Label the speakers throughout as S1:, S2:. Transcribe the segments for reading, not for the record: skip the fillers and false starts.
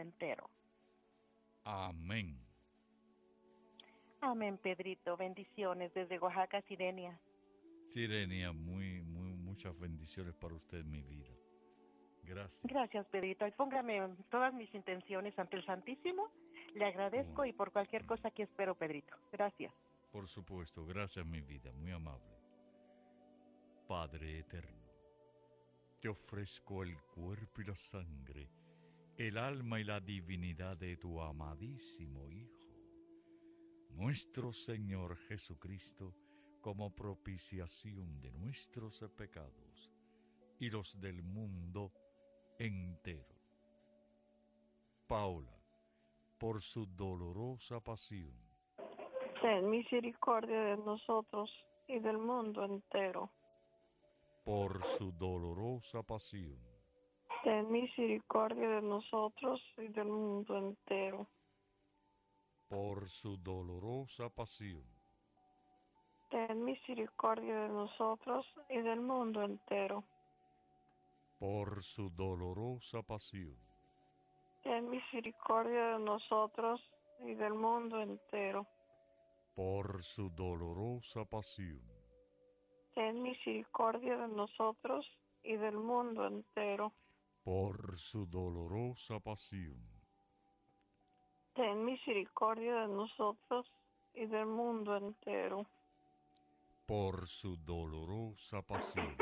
S1: entero.
S2: Amén.
S1: Amén, Pedrito. Bendiciones desde Oaxaca, Sirenia.
S2: Sirenia, muchas bendiciones para usted, mi vida. Gracias.
S1: Gracias, Pedrito. Y póngame todas mis intenciones ante el Santísimo. Le agradezco y por cualquier cosa aquí espero, Pedrito. Gracias.
S2: Por supuesto, gracias, mi vida, muy amable. Padre eterno, te ofrezco el cuerpo y la sangre, el alma y la divinidad de tu amadísimo Hijo, nuestro Señor Jesucristo, como propiciación de nuestros pecados y los del mundo entero. Paula, por su dolorosa pasión,
S3: ten misericordia de nosotros y del mundo entero.
S2: por su dolorosa pasión,
S3: Ten misericordia de nosotros y del mundo entero.
S2: por su dolorosa pasión,
S3: Ten misericordia de nosotros y del mundo entero.
S2: por su dolorosa pasión,
S3: Ten misericordia de nosotros y del mundo entero.
S2: por su dolorosa pasión,
S3: Ten misericordia de nosotros y del mundo entero.
S2: por su dolorosa pasión,
S3: Ten misericordia de nosotros y del mundo entero.
S2: por su dolorosa pasión,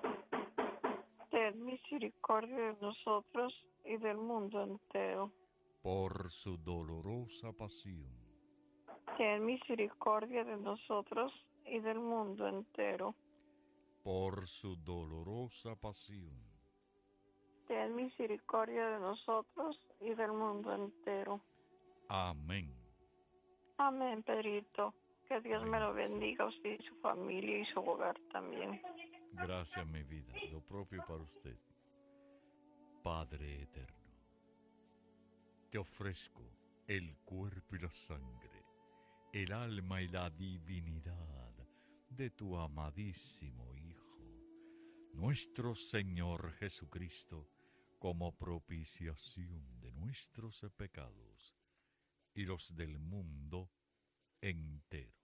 S3: Ten misericordia de nosotros y del mundo entero.
S2: por su dolorosa pasión,
S3: Ten misericordia de nosotros y del mundo entero.
S2: por su dolorosa pasión,
S3: Ten misericordia de nosotros y del mundo entero.
S2: amén.
S3: Amén, Pedrito. Que Dios me lo
S2: Bendición.
S3: bendiga a usted y su familia y su hogar también.
S2: Gracias, mi vida, lo propio para usted. Padre eterno, te ofrezco el cuerpo y la sangre, el alma y la divinidad de tu amadísimo Hijo, nuestro Señor Jesucristo, como propiciación de nuestros pecados y los del mundo entero.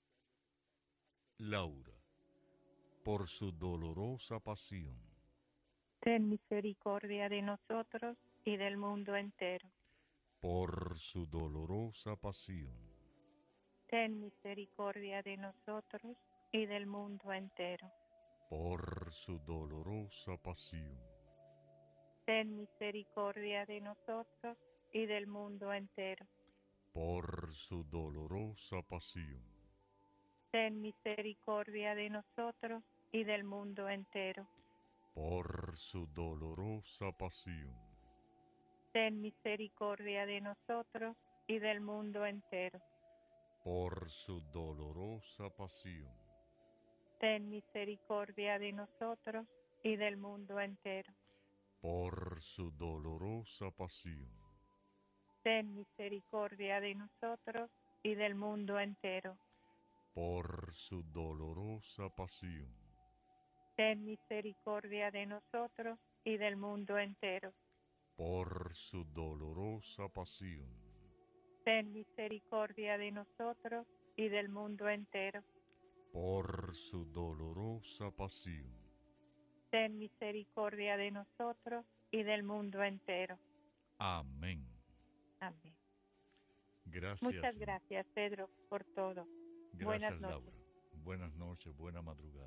S2: Laura, por su dolorosa pasión,
S4: ten misericordia de nosotros y del mundo entero.
S2: por su dolorosa pasión,
S4: Ten misericordia de nosotros y del mundo entero.
S2: por su dolorosa pasión,
S4: Ten misericordia de nosotros y del mundo entero.
S2: por su dolorosa pasión,
S4: Ten misericordia de nosotros y del mundo entero.
S2: por su dolorosa pasión,
S4: Ten misericordia de nosotros y del mundo entero.
S2: por su dolorosa pasión,
S4: Ten misericordia de nosotros y del mundo entero.
S2: por su dolorosa pasión,
S4: Ten misericordia de nosotros y del mundo entero.
S2: por su dolorosa pasión,
S4: Ten misericordia de nosotros y del mundo entero.
S2: por su dolorosa pasión,
S4: Ten misericordia de nosotros y del mundo entero.
S2: por su dolorosa pasión,
S4: Ten misericordia de nosotros y del mundo entero.
S2: amén.
S4: Amén.
S2: Gracias.
S4: Muchas gracias, Pedro, por todo.
S2: Gracias,
S4: Buenas noches.
S2: Laura. Buenas noches, buena madrugada.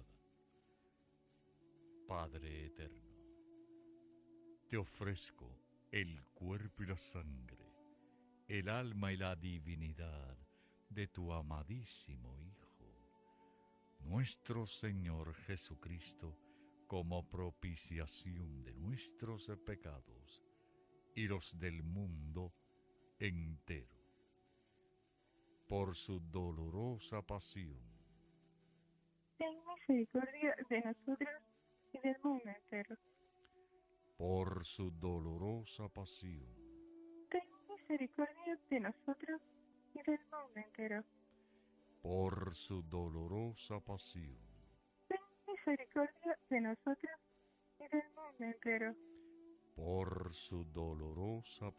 S2: Padre eterno, te ofrezco el cuerpo y la sangre, el alma y la divinidad de tu amadísimo Hijo, nuestro Señor Jesucristo, como propiciación de nuestros pecados y los del mundo entero. Por su dolorosa pasión,
S4: Ten misericordia de nosotros y del mundo entero.
S2: por su dolorosa pasión,
S4: Ten misericordia de nosotros y del mundo entero.
S2: por su dolorosa pasión,
S4: Ten misericordia de nosotros y del mundo entero.
S2: por su dolorosa